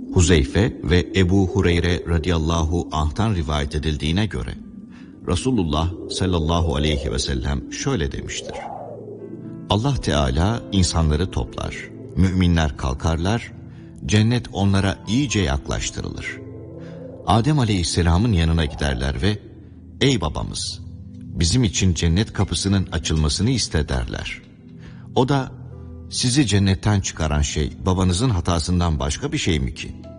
Huzeyfe ve Ebu Hureyre radıyallahu anh'tan rivayet edildiğine göre Resulullah sallallahu aleyhi ve sellem şöyle demiştir: Allah Teala insanları toplar, müminler kalkarlar, cennet onlara iyice yaklaştırılır. Adem aleyhisselamın yanına giderler ve ey babamız, bizim için cennet kapısının açılmasını iste derler. O da sizi cennetten çıkaran şey babanızın hatasından başka bir şey mi ki?